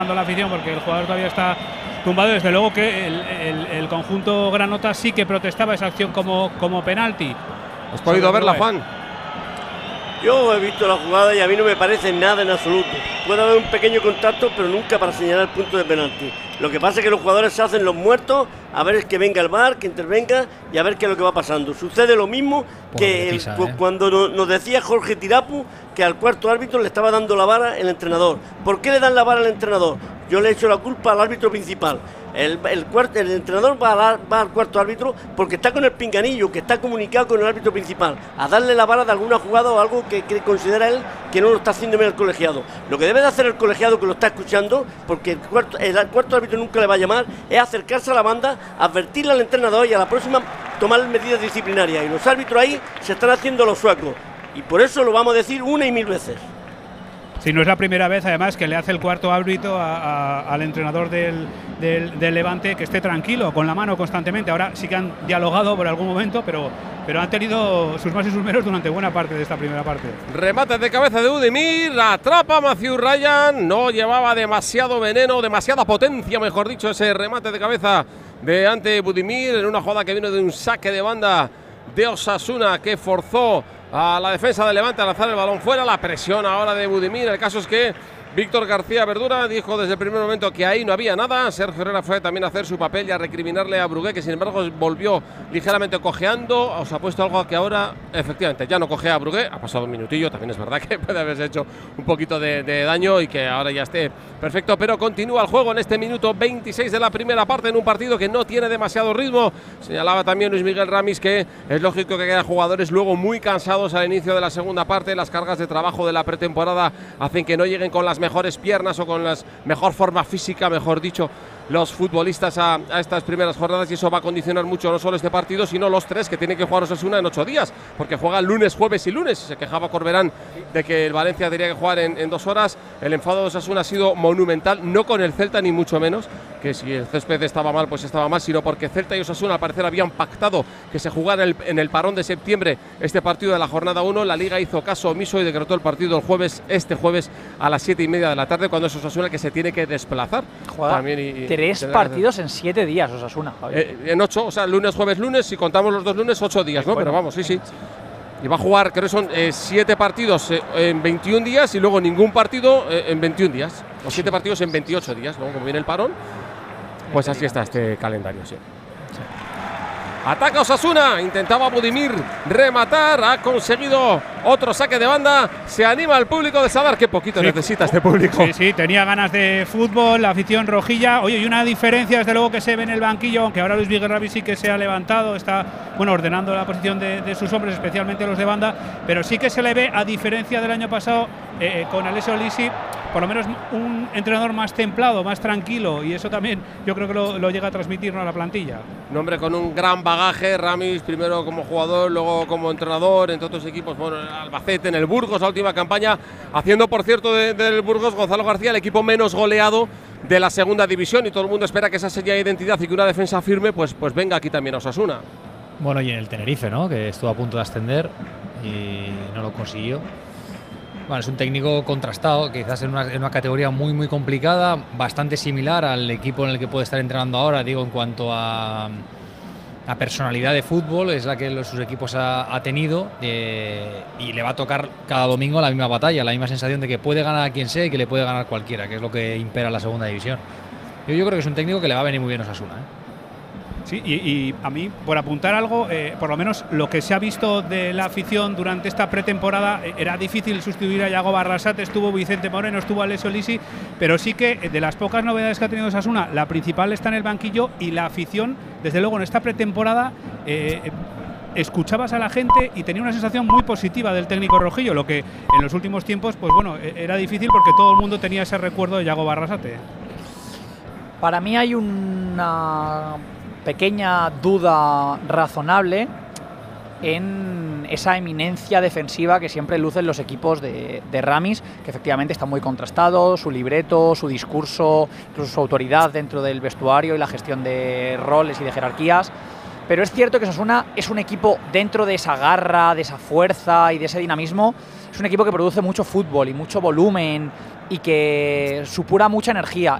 la afición porque el jugador todavía está tumbado. Desde luego que el conjunto granota sí que protestaba esa acción como penalti. ¿Has podido verla, Juan? Yo he visto la jugada y a mí no me parece nada en absoluto. Puede haber un pequeño contacto, pero nunca para señalar el punto de penalti. Lo que pasa es que los jugadores se hacen los muertos a ver que venga el VAR, que intervenga y a ver qué es lo que va pasando. Sucede lo mismo que cuando nos decía Jorge Tirapu que al cuarto árbitro le estaba dando la vara el entrenador. ¿Por qué le dan la vara al entrenador? Yo le he hecho la culpa al árbitro principal. El entrenador va al cuarto árbitro porque está con el pinganillo, que está comunicado con el árbitro principal, a darle la vara de alguna jugada o algo que considera él que no lo está haciendo bien el colegiado. Lo que debe de hacer el colegiado, que lo está escuchando, porque el cuarto árbitro nunca le va a llamar, es acercarse a la banda, advertirle al entrenador y a la próxima tomar medidas disciplinarias. Y los árbitros ahí se están haciendo los suecos. Y por eso lo vamos a decir una y mil veces. Si no es la primera vez, además, que le hace el cuarto árbitro al entrenador del Levante que esté tranquilo, con la mano constantemente. Ahora sí que han dialogado por algún momento, pero han tenido sus más y sus menos durante buena parte de esta primera parte. Remate de cabeza de Budimir, atrapa Matthew Ryan, no llevaba demasiado veneno, demasiada potencia, mejor dicho, ese remate de cabeza de ante Budimir en una jugada que vino de un saque de banda de Osasuna que forzó a la defensa del Levante a lanzar el balón fuera. La presión ahora de Budimir. El caso es que Víctor García Verdura dijo desde el primer momento que ahí no había nada. Sergio Herrera fue también a hacer su papel y a recriminarle a Brugué, que sin embargo volvió ligeramente cojeando. Os ha puesto algo que ahora efectivamente ya no cojea a Brugué. Ha pasado un minutillo, también es verdad que puede haberse hecho un poquito de daño y que ahora ya esté perfecto, pero continúa el juego en este minuto 26 de la primera parte en un partido que no tiene demasiado ritmo. Señalaba también Luis Miguel Ramis que es lógico que haya jugadores luego muy cansados al inicio de la segunda parte. Las cargas de trabajo de la pretemporada hacen que no lleguen con las mejores piernas o con la mejor forma física, mejor dicho, los futbolistas a estas primeras jornadas, y eso va a condicionar mucho no solo este partido, sino los tres que tiene que jugar Osasuna en 8 días, porque juega lunes, jueves y lunes. Se quejaba Corberán de que el Valencia tenía que jugar en 2 horas. El enfado de Osasuna ha sido monumental, no con el Celta ni mucho menos, que si el césped estaba mal, pues estaba mal, sino porque Celta y Osasuna al parecer habían pactado que se jugara en el parón de septiembre este partido de la jornada 1. La Liga hizo caso omiso y decretó el partido el jueves, este jueves a las 7:30 de la tarde, cuando es Osasuna que se tiene que desplazar. También 3 partidos en 7 días, Osasuna. En 8, o sea, lunes, jueves, lunes, si contamos los 2 lunes, 8 días, ¿no? Bueno, pero vamos, sí. Y va a jugar, creo que son 7 partidos en 21 días y luego ningún partido en 21 días. O 7 partidos en 28 días, ¿no? Como viene el parón, pues así está este calendario, sí. Ataca Osasuna, intentaba Budimir rematar, ha conseguido otro saque de banda. Se anima el público de Sadar, qué poquito necesita este público. Sí, tenía ganas de fútbol, la afición rojilla. Oye, y una diferencia desde luego que se ve en el banquillo, aunque ahora Luis Miguel Ramis sí que se ha levantado, está ordenando la posición de sus hombres, especialmente los de banda, pero sí que se le ve, a diferencia del año pasado, con Alessio Lisi, por lo menos un entrenador más templado, más tranquilo, y eso también yo creo que lo llega a transmitirnos a la plantilla. Un hombre con un gran bagaje, Ramis, primero como jugador, luego como entrenador, entre otros equipos, bueno, en el Albacete, en el Burgos, la última campaña, haciendo, por cierto, del Burgos, Gonzalo García, el equipo menos goleado de la segunda división, y todo el mundo espera que esa señal de identidad y que una defensa firme, pues venga aquí también a Osasuna. Bueno, y en el Tenerife, ¿no? Que estuvo a punto de ascender y no lo consiguió. Bueno, es un técnico contrastado, quizás en una categoría muy, muy complicada, bastante similar al equipo en el que puede estar entrenando ahora, digo, en cuanto a personalidad de fútbol, es la que sus equipos ha tenido, y le va a tocar cada domingo la misma batalla, la misma sensación de que puede ganar a quien sea y que le puede ganar cualquiera, que es lo que impera en la segunda división. Yo creo que es un técnico que le va a venir muy bien a Osasuna, Sí, y a mí, por apuntar algo, por lo menos lo que se ha visto de la afición durante esta pretemporada, era difícil sustituir a Yago Barrasate, estuvo Vicente Moreno, estuvo Alessio Lisi, pero sí que de las pocas novedades que ha tenido Osasuna, la principal está en el banquillo, y la afición, desde luego en esta pretemporada, escuchabas a la gente y tenía una sensación muy positiva del técnico rojillo, lo que en los últimos tiempos, pues bueno, era difícil porque todo el mundo tenía ese recuerdo de Yago Barrasate. Para mí hay una pequeña duda razonable en esa eminencia defensiva que siempre lucen los equipos de Ramis, que efectivamente está muy contrastado, su libreto, su discurso, incluso su autoridad dentro del vestuario y la gestión de roles y de jerarquías. Pero es cierto que Osasuna es un equipo, dentro de esa garra, de esa fuerza y de ese dinamismo, es un equipo que produce mucho fútbol y mucho volumen y que supura mucha energía.